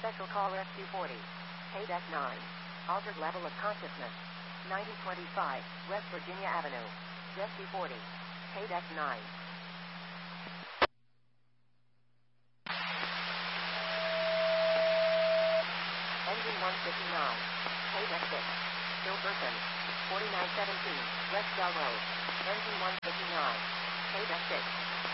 Special call Rescue 40. KDEC 9. Altered level of consciousness. 9025 West Virginia Avenue. Rescue 40. KDEC 9. Engine 159. KDEC 6. Bill Burton. 4917 West Bell Road. Engine 159. KDEC 6.